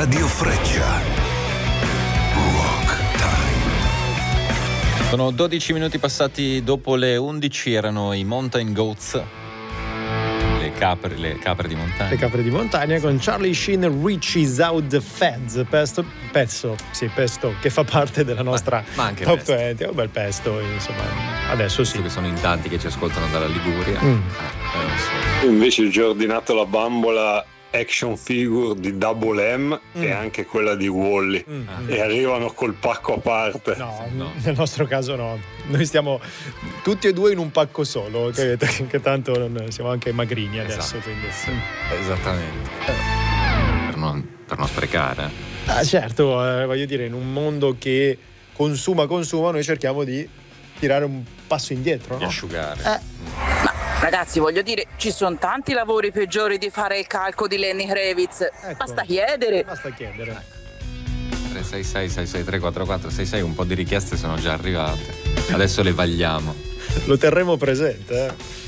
Radio Freccia. Rock Time. Sono 12 minuti passati dopo le 11, erano i Mountain Goats, le capre di montagna. Le capre di montagna con Charlie Sheen, Reaches Out the Feds, pesto che fa parte della nostra ma anche top pesto. 20. È un bel pesto, insomma, adesso sì. Che sono in tanti che ci ascoltano dalla Liguria. Io invece ho già ordinato la bambola action figure di Double M e anche quella di Wall-E e arrivano col pacco a parte. No, nel nostro caso no. Noi stiamo tutti e due in un pacco solo, che tanto siamo anche magrini adesso. Esatto. Quindi. Esattamente. Per non sprecare. Certo, voglio dire, in un mondo che consuma, noi cerchiamo di tirare un passo indietro, Di no? asciugare. Ragazzi, voglio dire, ci sono tanti lavori peggiori di fare il calco di Lenny Kravitz. Ecco. Basta chiedere. 366 66344 66, un po' di richieste sono già arrivate. Adesso le vagliamo. Lo terremo presente,